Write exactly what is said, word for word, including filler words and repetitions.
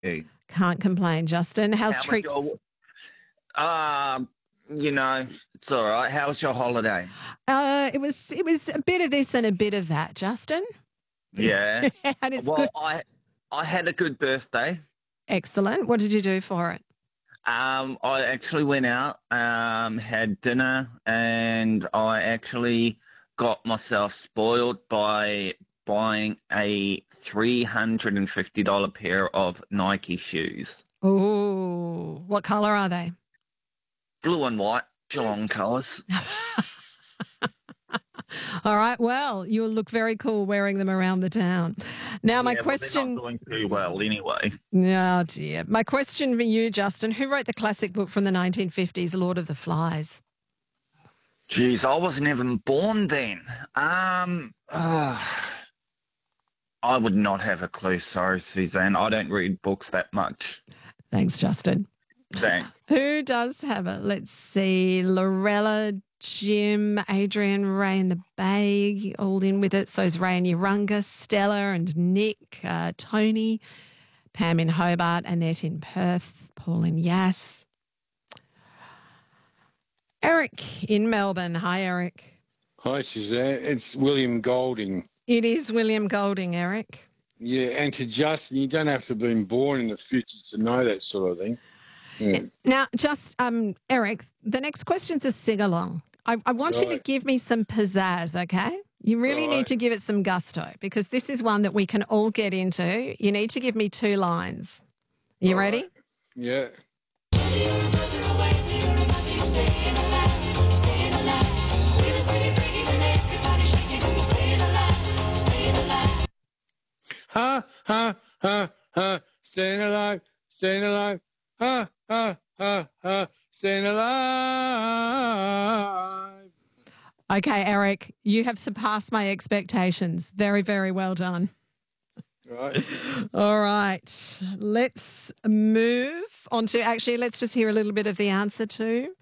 you? Can't complain, Justin. How's How was tricks? your- Um, you know, it's all right. How was your holiday? Uh, it was it was a bit of this and a bit of that, Justin. Yeah. And it's Well, good. I I had a good birthday. Excellent. What did you do for it? Um, I actually went out, um, had dinner, and I actually got myself spoiled by buying a three hundred and fifty dollar pair of Nike shoes, Oh, what colour are they? blue and white, Geelong colours. All right. Well, you'll look very cool wearing them around the town. Now, my Yeah, well, they're question. not doing too well anyway. Oh, dear. My question for you, Justin, who wrote the classic book from the nineteen fifties, Lord of the Flies? Jeez, I wasn't even born then. Um, ah, I would not have a clue. Sorry, Suzanne. I don't read books that much. Thanks, Justin. Thanks. Who does have it? Let's see. Lorella, Jim, Adrian, Ray and the Bay, all in with it. So's Ray and Urunga, Stella and Nick, uh, Tony, Pam in Hobart, Annette in Perth, Paul in Yass. Eric in Melbourne. Hi, Eric. Hi, Suzanne. It's William Golding. It is William Golding, Eric. Yeah, and to Justin, you don't have to have been born in the fifties to know that sort of thing. Yeah. Now, just, um, Eric, the next question's a sing-along. I, I want you to Right. give me some pizzazz, okay? You really Right. need to give it some gusto because this is one that we can all get into. You need to give me two lines. You All ready? right. Yeah. Ha, ha, ha, ha, staying alive, staying alive. Ha, ha, ha, ha, staying alive. Okay, Eric, you have surpassed my expectations. Very, very well done. Right. All right. Let's move on to actually, let's just hear a little bit of the answer too.